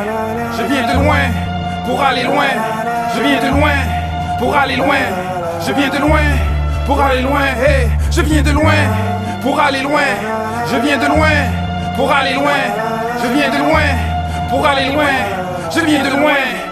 Je viens de loin pour aller loin. Je viens de loin pour aller loin. Je viens de loin pour aller loin. Hey, je viens de loin pour aller loin. Je viens de loin pour aller loin. Je viens de loin pour aller loin. Je viens de loin.